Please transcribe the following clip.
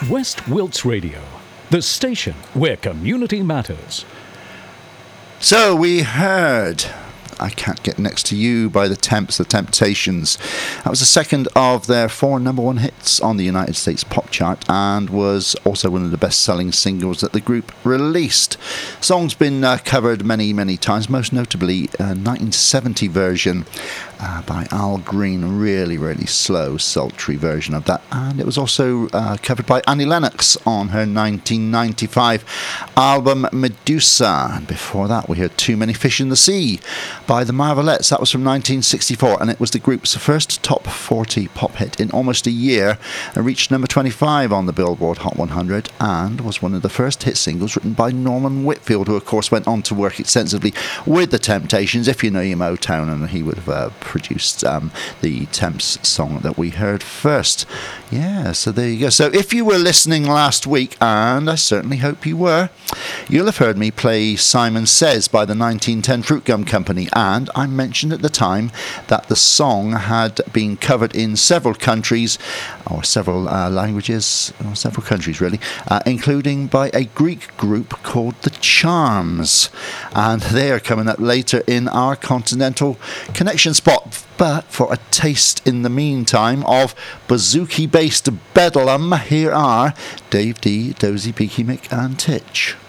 West Wilts Radio, the station where community matters. So we heard I Can't Get Next to You by the Temps, the Temptations. That was the second of their 4 number 1 hits on the United States pop chart and was also one of the best-selling singles that the group released. The song's been covered many, many times, most notably a 1970 version by Al Green, really, really slow, sultry version of that. And it was also covered by Annie Lennox on her 1995 album Medusa. And before that, we heard Too Many Fish in the Sea by the Marvelettes. That was from 1964, and it was the group's first top 40 pop hit in almost a year. It reached number 25 on the Billboard Hot 100 and was one of the first hit singles written by Norman Whitfield, who of course went on to work extensively with the Temptations, if you know your Motown, and he would have produced the Temps song that we heard first. Yeah, so there you go. So if you were listening last week, and I certainly hope you were, you'll have heard me play Simon Says by the 1910 Fruit Gum Company, and I mentioned at the time that the song had been covered in several countries, or several languages, or several countries really, including by a Greek group called The Charms, and they are coming up later in our Continental Connection spot. But for a taste in the meantime of bouzouki-based bedlam, here are Dave D, Dozy, Peaky Mick and Titch.